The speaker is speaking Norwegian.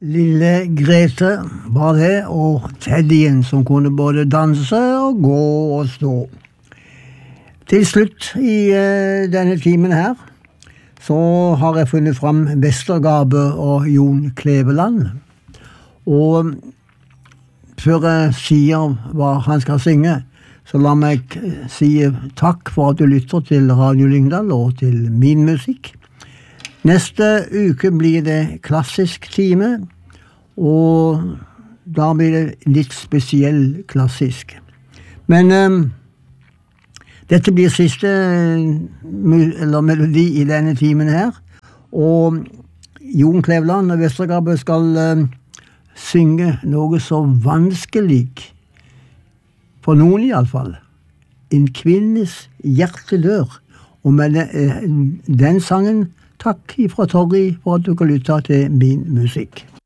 Lille Grete var det, og Teddyen som kunne både danse og gå og stå. Til slutt i denne timen her, så har jeg funnet fram Vestergabe og Jon Kleveland. Og før jeg sier hva han skal synge, så la meg si takk for at du lytter til Radio Lyngdal og til min musikk. Neste uke blir det klassisk time, og da blir det litt spesiell klassisk. Men dette blir siste melodi i denne timen her, og Jon Kleveland og Vestergabe skal synge noe så vanskelig, for noen i alle fall, En kvinnes hjertedør. Og med den sangen, takk fra Torri for at du kan lytte til min musikk.